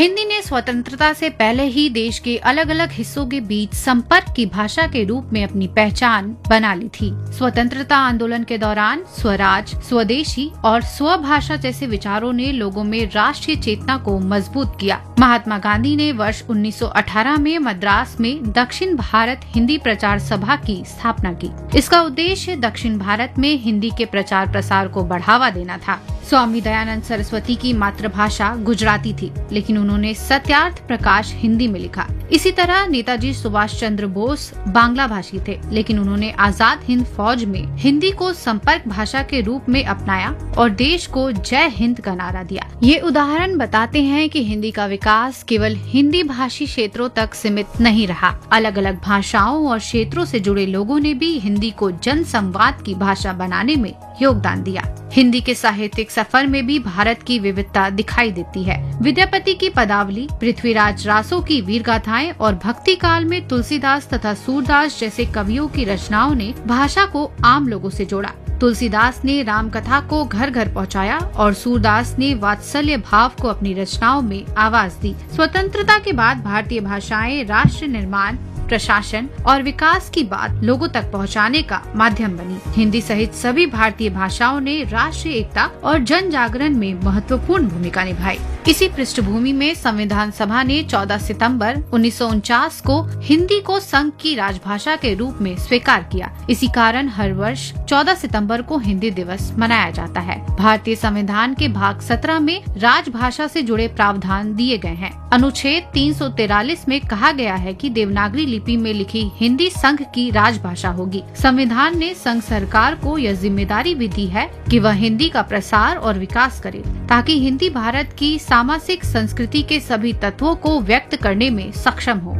हिंदी ने स्वतंत्रता से पहले ही देश के अलग अलग हिस्सों के बीच संपर्क की भाषा के रूप में अपनी पहचान बना ली थी। स्वतंत्रता आंदोलन के दौरान स्वराज, स्वदेशी और स्वभाषा जैसे विचारों ने लोगों में राष्ट्रीय चेतना को मजबूत किया। महात्मा गांधी ने वर्ष 1918 में मद्रास में दक्षिण भारत हिंदी प्रचार सभा की स्थापना की। इसका उद्देश्य दक्षिण भारत में हिंदी के प्रचार प्रसार को बढ़ावा देना था। स्वामी दयानंद सरस्वती की मातृभाषा गुजराती थी, लेकिन उन्होंने सत्यार्थ प्रकाश हिंदी में लिखा। इसी तरह नेताजी सुभाष चंद्र बोस बांग्ला भाषी थे, लेकिन उन्होंने आजाद हिंद फौज में हिंदी को संपर्क भाषा के रूप में अपनाया और देश को जय हिंद का नारा दिया। ये उदाहरण बताते हैं कि हिंदी का विकास केवल हिंदी भाषी क्षेत्रों तक सीमित नहीं रहा। अलग अलग भाषाओं और क्षेत्रों से जुड़े लोगों ने भी हिंदी को जन संवाद की भाषा बनाने में योगदान दिया। हिंदी के साहित्यिक सफर में भी भारत की विविधता दिखाई देती है। विद्यापति की पदावली, पृथ्वीराज रासो की वीर गाथाएं और भक्ति काल में तुलसीदास तथा सूरदास जैसे कवियों की रचनाओं ने भाषा को आम लोगों से जोड़ा। तुलसीदास ने राम कथा को घर घर पहुंचाया और सूरदास ने वात्सल्य भाव को अपनी रचनाओं में आवाज दी। स्वतंत्रता के बाद भारतीय भाषाएं राष्ट्र निर्माण, प्रशासन और विकास की बात लोगों तक पहुंचाने का माध्यम बनी। हिंदी सहित सभी भारतीय भाषाओं ने राष्ट्रीय एकता और जन जागरण में महत्वपूर्ण भूमिका निभाई। इसी पृष्ठभूमि में संविधान सभा ने 14 सितंबर 1949 को हिंदी को संघ की राजभाषा के रूप में स्वीकार किया। इसी कारण हर वर्ष 14 सितंबर को हिंदी दिवस मनाया जाता है। भारतीय संविधान के भाग 17 में राजभाषा से जुड़े प्रावधान दिए गए हैं। अनुच्छेद 343 में कहा गया है कि देवनागरी लिपि में लिखी हिंदी संघ की राजभाषा होगी। संविधान ने संघ सरकार को यह जिम्मेदारी भी दी है कि वह हिंदी का प्रसार और विकास करे, ताकि हिंदी भारत की सामाजिक संस्कृति के सभी तत्वों को व्यक्त करने में सक्षम हो।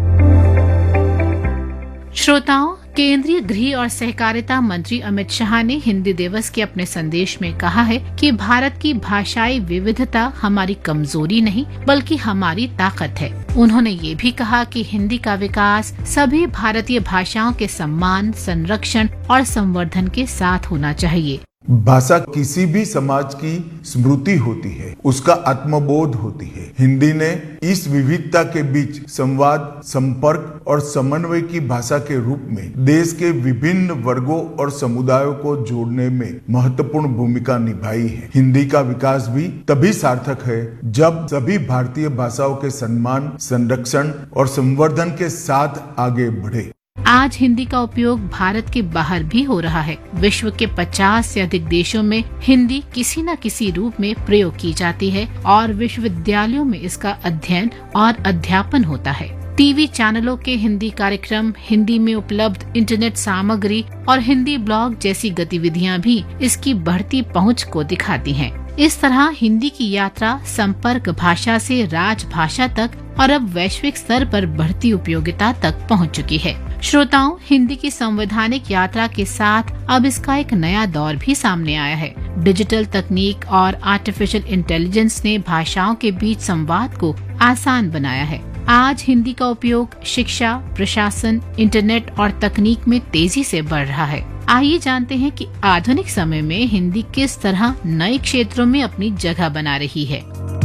श्रोताओं, केंद्रीय गृह और सहकारिता मंत्री अमित शाह ने हिंदी दिवस के अपने संदेश में कहा है कि भारत की भाषाई विविधता हमारी कमजोरी नहीं बल्कि हमारी ताकत है। उन्होंने ये भी कहा कि हिंदी का विकास सभी भारतीय भाषाओं के सम्मान, संरक्षण और संवर्धन के साथ होना चाहिए। भाषा किसी भी समाज की स्मृति होती है, उसका आत्मबोध होती है। हिंदी ने इस विविधता के बीच संवाद, संपर्क और समन्वय की भाषा के रूप में देश के विभिन्न वर्गों और समुदायों को जोड़ने में महत्वपूर्ण भूमिका निभाई है। हिंदी का विकास भी तभी सार्थक है जब सभी भारतीय भाषाओं के सम्मान, संरक्षण और संवर्धन के साथ आगे बढ़े। आज हिंदी का उपयोग भारत के बाहर भी हो रहा है। विश्व के 50 से अधिक देशों में हिंदी किसी न किसी रूप में प्रयोग की जाती है और विश्वविद्यालयों में इसका अध्ययन और अध्यापन होता है। टीवी चैनलों के हिंदी कार्यक्रम, हिंदी में उपलब्ध इंटरनेट सामग्री और हिंदी ब्लॉग जैसी गतिविधियां भी इसकी बढ़ती पहुंच को दिखाती हैं। इस तरह हिंदी की यात्रा संपर्क भाषा से राजभाषा तक और अब वैश्विक स्तर पर बढ़ती उपयोगिता तक पहुंच चुकी है। श्रोताओं, हिंदी की संवैधानिक यात्रा के साथ अब इसका एक नया दौर भी सामने आया है। डिजिटल तकनीक और आर्टिफिशियल इंटेलिजेंस ने भाषाओं के बीच संवाद को आसान बनाया है। आज हिंदी का उपयोग शिक्षा, प्रशासन, इंटरनेट और तकनीक में तेजी से बढ़ रहा है। आइए जानते हैं कि आधुनिक समय में हिंदी किस तरह नए क्षेत्रों में अपनी जगह बना रही है।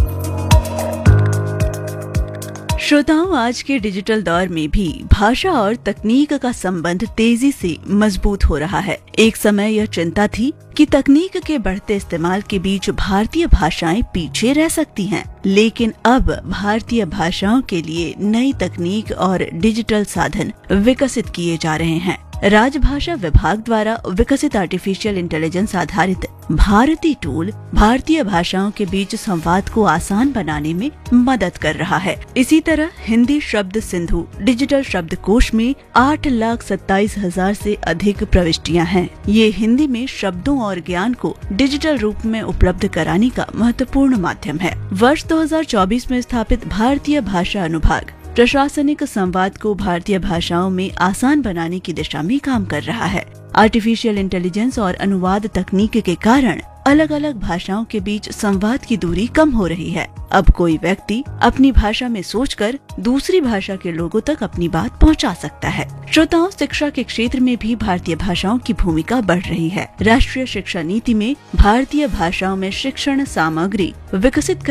श्रोताओं, आज के डिजिटल दौर में भी भाषा और तकनीक का संबंध तेजी से मजबूत हो रहा है। एक समय यह चिंता थी कि तकनीक के बढ़ते इस्तेमाल के बीच भारतीय भाषाएं पीछे रह सकती हैं, लेकिन अब भारतीय भाषाओं के लिए नई तकनीक और डिजिटल साधन विकसित किए जा रहे हैं। राजभाषा विभाग द्वारा विकसित आर्टिफिशियल इंटेलिजेंस आधारित भारती टूल भारतीय भाषाओं के बीच संवाद को आसान बनाने में मदद कर रहा है। इसी तरह हिंदी शब्द सिंधु डिजिटल शब्दकोश में 8,27,000 से अधिक प्रविष्टियां हैं। ये हिंदी में शब्दों और ज्ञान को डिजिटल रूप में उपलब्ध कराने का महत्वपूर्ण माध्यम है। वर्ष 2024 में स्थापित भारतीय भाषा अनुभाग प्रशासनिक संवाद को भारतीय भाषाओं में आसान बनाने की दिशा में काम कर रहा है। आर्टिफिशियल इंटेलिजेंस और अनुवाद तकनीक के कारण अलग अलग भाषाओं के बीच संवाद की दूरी कम हो रही है। अब कोई व्यक्ति अपनी भाषा में सोचकर दूसरी भाषा के लोगों तक अपनी बात पहुंचा सकता है। श्रोताओं, शिक्षा के क्षेत्र में भी भारतीय भाषाओं की भूमिका बढ़ रही है। राष्ट्रीय शिक्षा नीति में भारतीय भाषाओं में शिक्षण सामग्री विकसित